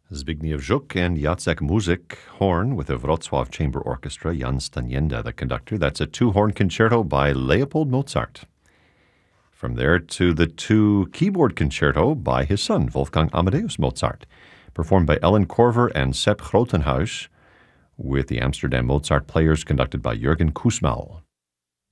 Zbigniew Żuk and Jacek Muzik, horn with the Wrocław Chamber Orchestra, Jan Stanienda, the conductor. That's a two-horn concerto by Leopold Mozart. From there to the two-keyboard concerto by his son, Wolfgang Amadeus Mozart, performed by Ellen Korver and Sepp Grotenhuis, with the Amsterdam Mozart Players conducted by Jürgen Kussmaul.